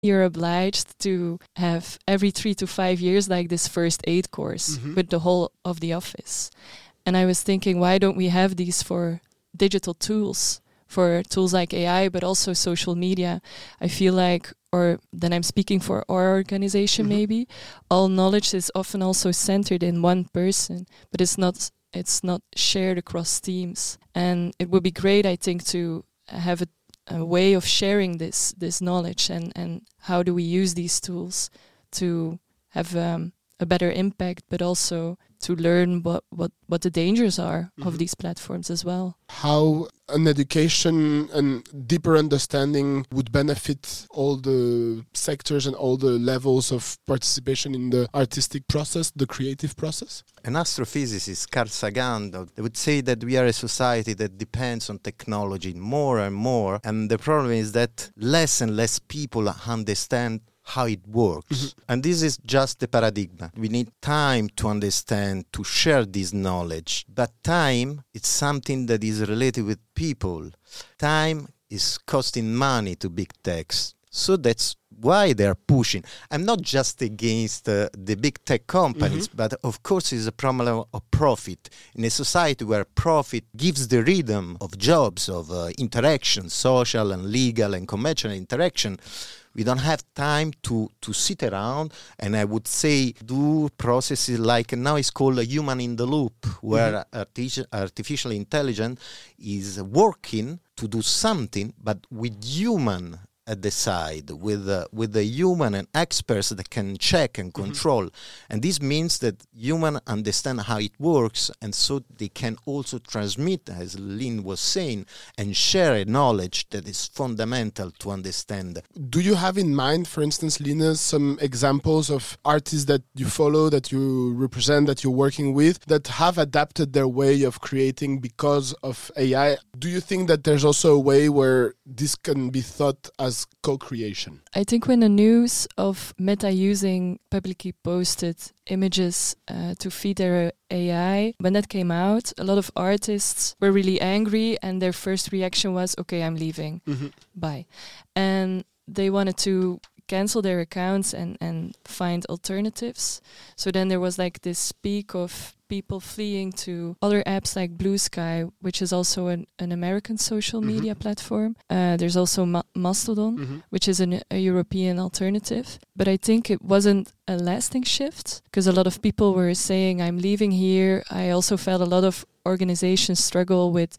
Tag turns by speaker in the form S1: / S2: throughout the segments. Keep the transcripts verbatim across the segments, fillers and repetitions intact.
S1: you're obliged to have every three to five years like this first aid course mm-hmm. with the whole of the office. And I was thinking, why don't we have these for digital tools, for tools like A I, but also social media? I feel like, or then I'm speaking for our organization mm-hmm. maybe, all knowledge is often also centered in one person, but it's not it's not shared across teams. And it would be great, I think, to have a a way of sharing this this knowledge and, and how do we use these tools to have um, a better impact, but also to learn what, what, what the dangers are mm-hmm. of these platforms as well.
S2: How an education and deeper understanding would benefit all the sectors and all the levels of participation in the artistic process, the creative process?
S3: An astrophysicist, Carl Sagan, would say that we are a society that depends on technology more and more, and the problem is that less and less people understand how it works. Mm-hmm. And this is just the paradigm. We need time to understand, to share this knowledge. But time, it's something that is related with people. Time is costing money to big techs. So that's why they're pushing. I'm not just against uh, the big tech companies, mm-hmm. but of course it's a problem of profit. In a society where profit gives the rhythm of jobs, of uh, interaction, social and legal and commercial interaction, we don't have time to, to sit around and I would say do processes like now it's called a human in the loop, where mm-hmm. artific- artificial intelligence is working to do something, but with human at the side, with uh, with the human and experts that can check and control. Mm-hmm. And this means that humans understand how it works, and so they can also transmit, as Lynn was saying, and share a knowledge that is fundamental to understand.
S2: Do you have in mind, for instance, Lina, some examples of artists that you follow, that you represent, that you're working with, that have adapted their way of creating because of A I? Do you think that there's also a way where this can be thought as co-creation?
S1: I think when the news of Meta using publicly posted images uh, to feed their A I, when that came out, a lot of artists were really angry and their first reaction was, okay, I'm leaving, mm-hmm. bye. And they wanted to cancel their accounts and, and find alternatives. So then there was like this peak of people fleeing to other apps like Blue Sky, which is also an, an American social mm-hmm. media platform. Uh, there's also Ma- Mastodon, mm-hmm. which is an, a European alternative. But I think it wasn't a lasting shift because a lot of people were saying, I'm leaving here. I also felt a lot of organizations struggle with,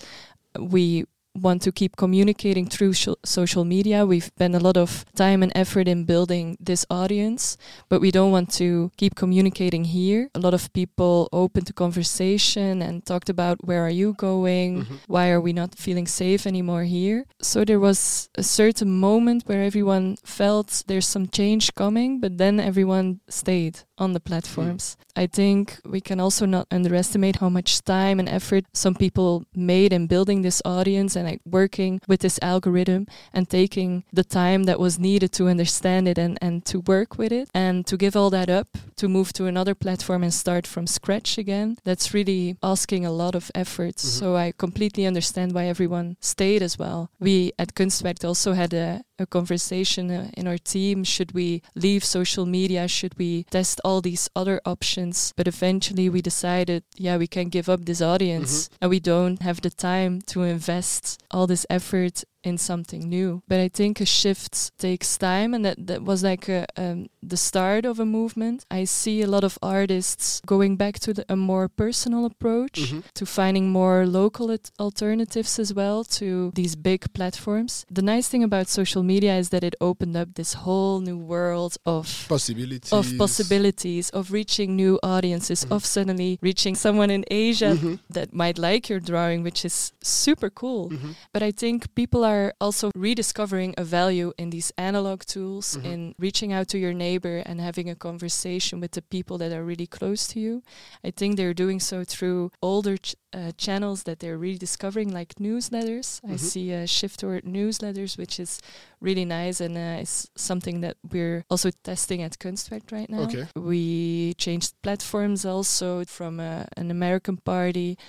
S1: we want to keep communicating through sh- social media. We've spent a lot of time and effort in building this audience, but we don't want to keep communicating here. A lot of people opened to conversation and talked about where are you going? Mm-hmm. Why are we not feeling safe anymore here? So there was a certain moment where everyone felt there's some change coming, but then everyone stayed on the platforms. Mm. I think we can also not underestimate how much time and effort some people made in building this audience and like working with this algorithm and taking the time that was needed to understand it and, and to work with it, and to give all that up, to move to another platform and start from scratch again. That's really asking a lot of effort. Mm-hmm. So I completely understand why everyone stayed as well. We at Kunstwerk also had a a conversation uh, in our team. Should we leave social media? Should we test all these other options? But eventually we decided, yeah, we can give up this audience mm-hmm. and we don't have the time to invest all this effort in something new. But I think a shift takes time, and that, that was like a, um, the start of a movement. I see a lot of artists going back to the, a more personal approach, mm-hmm. to finding more local at- alternatives as well to these big platforms. The nice thing about social media is that it opened up this whole new world of
S2: possibilities,
S1: of, possibilities, of reaching new audiences, mm-hmm. of suddenly reaching someone in Asia mm-hmm. that might like your drawing, which is super cool. Mm-hmm. But I think people are are also rediscovering a value in these analog tools, mm-hmm. in reaching out to your neighbor and having a conversation with the people that are really close to you. I think they're doing so through older ch- uh, channels that they're rediscovering, like newsletters. Mm-hmm. I see a shift toward newsletters, which is really nice, and uh, it's something that we're also testing at Kunstwerk right now. Okay. We changed platforms also from uh, an American party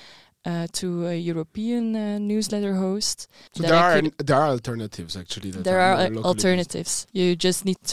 S1: uh, to a European uh, newsletter host.
S2: So
S1: that
S2: there
S1: I
S2: are
S1: could-
S2: there are alternatives actually. That
S1: there
S2: are
S1: are
S2: more
S1: uh,
S2: locally
S1: alternatives. You just need